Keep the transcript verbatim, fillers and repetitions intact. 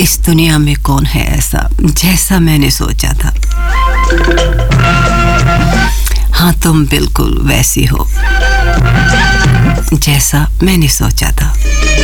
इस दुनिया में कौन है ऐसा जैसा मैंने सोचा था। हाँ, तुम बिल्कुल वैसी हो जैसा मैंने सोचा था।